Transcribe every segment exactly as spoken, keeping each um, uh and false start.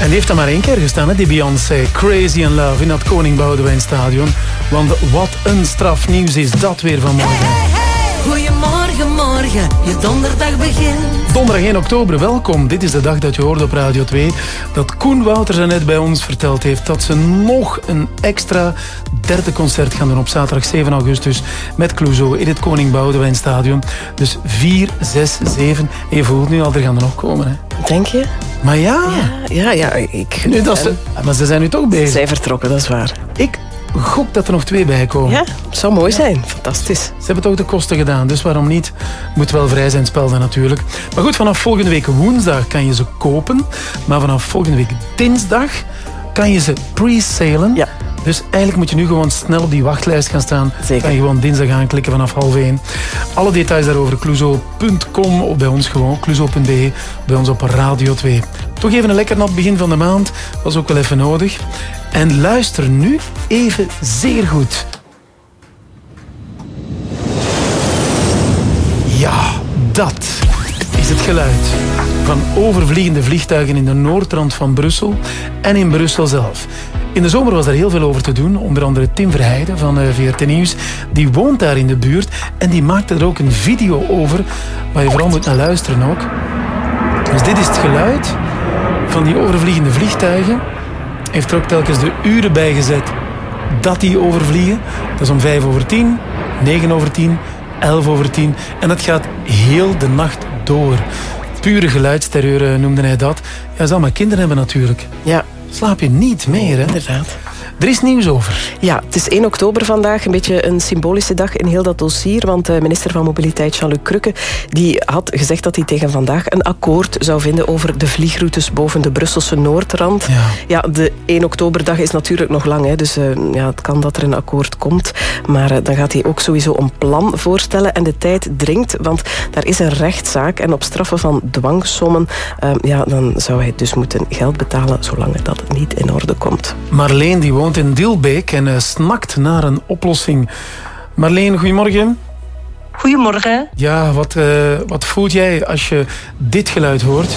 En die heeft dan maar één keer gestaan, hè, die Beyoncé. Crazy in Love in het Koning Boudewijn Stadion. Want wat een strafnieuws is dat weer vanmorgen. Hey, hey, hey. Goedemorgen, morgen, je donderdag begint. Donderdag één oktober, welkom. Dit is de dag dat je hoort op Radio twee dat Koen Wouters net bij ons verteld heeft dat ze nog een extra derde concert gaan doen op zaterdag zeven augustus met Clouseau in het Koning Boudewijn Stadion. Dus vier, zes, zeven. En je voelt nu al, er gaan er nog komen. Hè? Denk je? Maar ja. Ja, ja, ja ik... Nu, dat ze, maar ze zijn nu toch bezig. Ze zijn vertrokken, dat is waar. Ik gok dat er nog twee bij komen. Ja, het zou mooi zijn. Fantastisch. Ze hebben toch de kosten gedaan, dus waarom niet? Moet wel vrij zijn, spel dan natuurlijk. Maar goed, vanaf volgende week woensdag kan je ze kopen. Maar vanaf volgende week dinsdag kan je ze pre-salen. Ja. Dus eigenlijk moet je nu gewoon snel op die wachtlijst gaan staan. Zeker. Kan je gewoon dinsdag aanklikken vanaf half één. Alle details daarover clouseau punt com of bij ons gewoon, clouseau punt be, bij ons op Radio twee. Toch even een lekker nat begin van de maand. Was ook wel even nodig. En luister nu even zeer goed. Ja, dat is het geluid van overvliegende vliegtuigen in de noordrand van Brussel en in Brussel zelf. In de zomer was daar heel veel over te doen. Onder andere Tim Verheijden van V R T Nieuws. Die woont daar in de buurt en die maakte er ook een video over waar je vooral moet naar luisteren ook. Dus dit is het geluid van die overvliegende vliegtuigen. Heeft er ook telkens de uren bij gezet dat die overvliegen. Dat is om vijf over tien, negen over tien, elf over tien. En dat gaat heel de nacht door. Pure geluidsterreur noemde hij dat. Ja, zal maar kinderen hebben natuurlijk. Ja. Slaap je niet meer, hè? Inderdaad. Er is nieuws over. Ja, het is één oktober vandaag. Een beetje een symbolische dag in heel dat dossier. Want de minister van Mobiliteit, Jean-Luc Crukke, die had gezegd dat hij tegen vandaag een akkoord zou vinden over de vliegroutes boven de Brusselse Noordrand. Ja, ja de één oktoberdag is natuurlijk nog lang. Hè, dus uh, ja, het kan dat er een akkoord komt. Maar uh, dan gaat hij ook sowieso een plan voorstellen. En de tijd dringt, want daar is een rechtszaak. En op straffen van dwangsommen, uh, ja, dan zou hij dus moeten geld betalen zolang dat het niet in orde komt. Marleen, die woont in Dilbeek en uh, snakt naar een oplossing. Marleen, goedemorgen. Goedemorgen. Ja, wat, uh, wat voelt jij als je dit geluid hoort?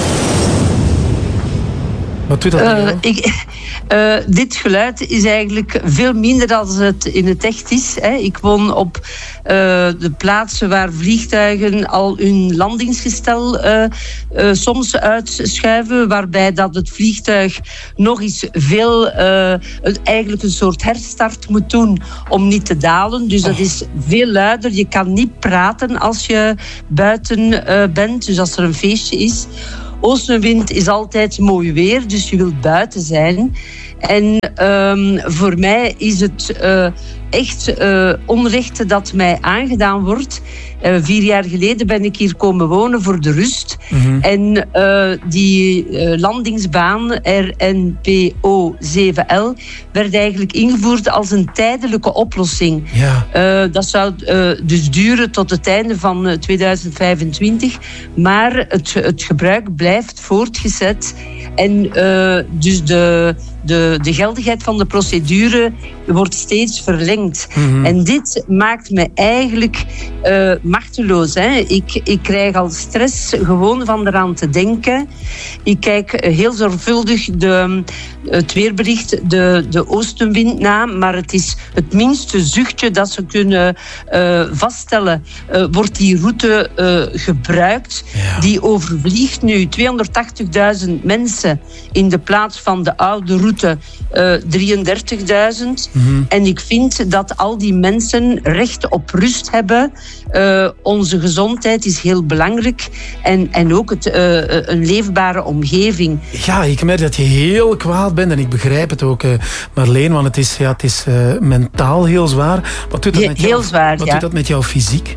Wat doet dat uh, ik, uh, Dit geluid is eigenlijk veel minder dan het in het echt is. Hè. Ik woon op uh, de plaatsen waar vliegtuigen al hun landingsgestel uh, uh, soms uitschuiven, waarbij dat het vliegtuig nog eens veel, uh, eigenlijk een soort herstart moet doen om niet te dalen. Dus dat is veel luider. Je kan niet praten als je buiten uh, bent, dus als er een feestje is. Oostenwind is altijd mooi weer, dus je wilt buiten zijn. En um, voor mij is het uh, echt uh, onrecht dat mij aangedaan wordt. Uh, vier jaar geleden ben ik hier komen wonen voor de rust. Mm-hmm. En uh, die uh, landingsbaan R N P O zeven L werd eigenlijk ingevoerd als een tijdelijke oplossing. Ja. Uh, dat zou uh, dus duren tot het einde van uh, tweeduizend vijfentwintig. Maar het, het gebruik blijft voortgezet. En uh, dus de, de, de geldigheid van de procedure wordt steeds verlengd. Mm-hmm. En dit maakt me eigenlijk uh, machteloos. Hè. Ik, ik krijg al stress gewoon van eraan te denken. Ik kijk heel zorgvuldig de, het weerbericht, de, de oostenwind na, maar het is het minste zuchtje dat ze kunnen uh, vaststellen. Uh, wordt die route uh, gebruikt? Ja. Die overvliegt nu tweehonderdtachtigduizend mensen in de plaats van de oude route uh, drieëndertigduizend. Mm-hmm. En ik vind dat al die mensen recht op rust hebben. Uh, onze gezondheid is heel belangrijk. En, en ook het, uh, een leefbare omgeving. Ja, ik merk dat je heel kwaad bent. En ik begrijp het ook, uh, Marleen. Want het is, ja, het is uh, mentaal heel zwaar. Wat doet dat met jou, heel zwaar, wat ja. doet dat met jouw fysiek?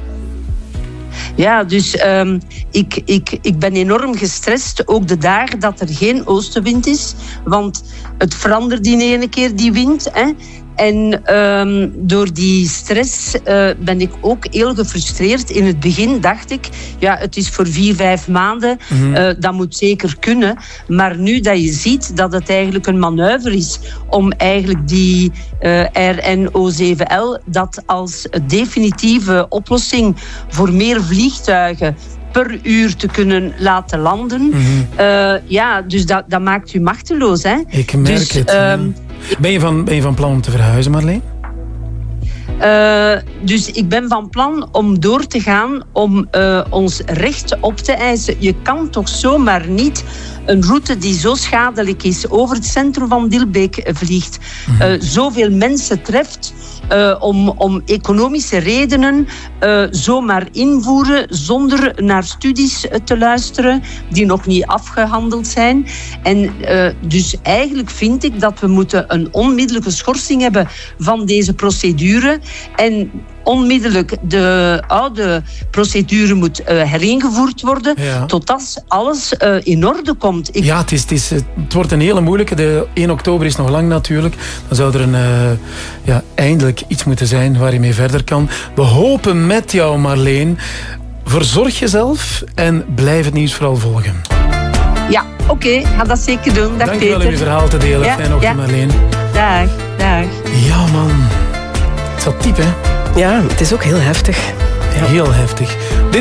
Ja, dus um, ik, ik, ik ben enorm gestrest. Ook de dagen dat er geen oostenwind is. Want het verandert in ene keer, die wind. Hè. En um, door die stress uh, ben ik ook heel gefrustreerd. In het begin dacht ik, ja, het is voor vier, vijf maanden. Mm-hmm. Uh, dat moet zeker kunnen. Maar nu dat je ziet dat het eigenlijk een manoeuvre is om eigenlijk die uh, R N O zeven L, dat als definitieve oplossing voor meer vliegtuigen per uur te kunnen laten landen. Mm-hmm. Uh, ja, dus dat, dat maakt u machteloos. Hè? Ik merk dus, het. Um, ben, je van, ben je van plan om te verhuizen, Marleen? Uh, dus ik ben van plan om door te gaan om uh, ons recht op te eisen. Je kan toch zomaar niet een route die zo schadelijk is over het centrum van Dilbeek vliegt, uh, zoveel mensen treft, uh, om, om economische redenen uh, zomaar invoeren zonder naar studies te luisteren die nog niet afgehandeld zijn. En uh, dus eigenlijk vind ik dat we moeten een onmiddellijke schorsing hebben van deze procedure en onmiddellijk de oude procedure moet uh, heringevoerd worden, ja. totdat alles uh, in orde komt. Ik... Ja, het, is, het, is, het wordt een hele moeilijke. De één oktober is nog lang natuurlijk. Dan zou er een, uh, ja, eindelijk iets moeten zijn waar je mee verder kan. We hopen met jou, Marleen. Verzorg jezelf en blijf het nieuws vooral volgen. Ja, oké. Okay, ga dat zeker doen. Dag, Dank Peter. je wel om je verhaal te delen. Ja, Fijne ochtend, ja. Marleen. Dag, dag. Ja, man. Het zat diep, hè? Ja, het is ook heel heftig. Ja. Heel heftig. Dit